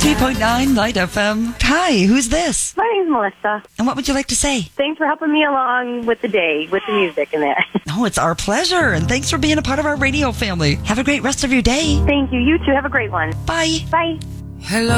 90.9 Light FM. Hi, who's this? My name's Melissa. And what would you like to say? Thanks for helping me along with the day, with the music in there. Oh, it's our pleasure. And thanks for being a part of our radio family. Have a great rest of your day. Thank you. You too. Have a great one. Bye. Bye. Hello.